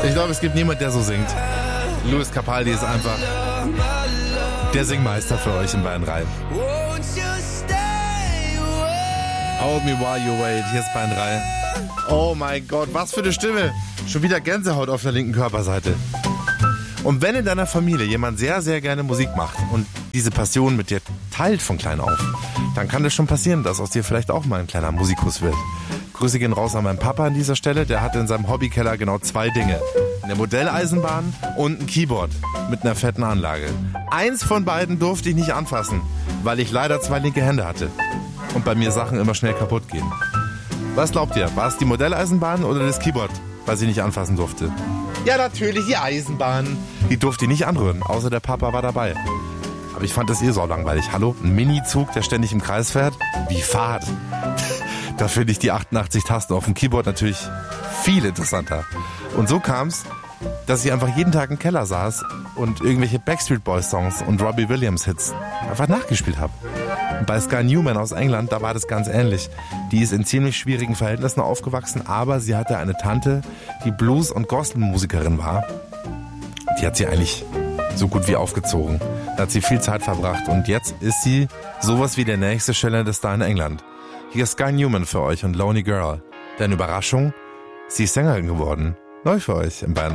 Ich glaube, es gibt niemand, der so singt. Louis Capaldi ist einfach der Singmeister für euch in Bayern 3. Hold me while you wait. Hier ist Bayern 3. Oh mein Gott, was für eine Stimme. Schon wieder Gänsehaut auf der linken Körperseite. Und wenn in deiner Familie jemand sehr, sehr gerne Musik macht und diese Passion mit dir teilt von klein auf, dann kann es schon passieren, dass aus dir vielleicht auch mal ein kleiner Musikus wird. Grüße gehen raus an meinen Papa an dieser Stelle. Der hatte in seinem Hobbykeller genau 2 Dinge. Eine Modelleisenbahn und ein Keyboard mit einer fetten Anlage. Eins von beiden durfte ich nicht anfassen, weil ich leider 2 linke Hände hatte. Und bei mir Sachen immer schnell kaputt gehen. Was glaubt ihr? War es die Modelleisenbahn oder das Keyboard, was ich nicht anfassen durfte? Ja, natürlich die Eisenbahn. Die durfte ich nicht anrühren, außer der Papa war dabei. Aber ich fand das so langweilig. Hallo? Ein Mini-Zug, der ständig im Kreis fährt? Wie Fahrt. Da finde ich die 88 Tasten auf dem Keyboard natürlich viel interessanter. Und so kam es, dass ich einfach jeden Tag im Keller saß und irgendwelche Backstreet Boys Songs und Robbie Williams Hits einfach nachgespielt habe. Und bei Sky Newman aus England, da war das ganz ähnlich. Die ist in ziemlich schwierigen Verhältnissen aufgewachsen, aber sie hatte eine Tante, die Blues- und Gospelmusikerin war. Die hat sie eigentlich so gut wie aufgezogen. Da hat sie viel Zeit verbracht und jetzt ist sie sowas wie der nächste schillernde Star in England. Hier ist Sky Newman für euch und Lonely Girl. Denn Überraschung, sie ist Sängerin geworden. Neu für euch im Bayern